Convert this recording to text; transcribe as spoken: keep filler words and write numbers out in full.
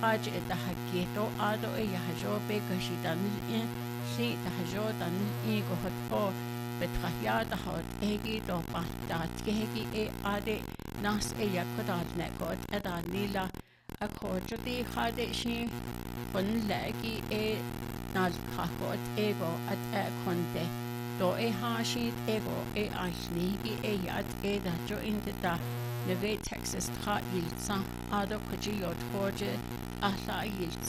حاجة تحكيتو آدو إيه حجو بيكشي دانل شي تحجو دانل إيه كهتو بتخيات هات إيجي دو بحتات كهجي إيه آدي ناس إيه كداد نكود أدان نيلا أكوجتي خادي شي فن لاقي إيه نال خاكود إيجو أد أكونده دو إيه هاشيد إيجو إيه عشنيجي إيه ياد إيه دا جو إنتدا نوي تكساس تخا يلتسا آدو كجي يود خوجي أهلا يلتسا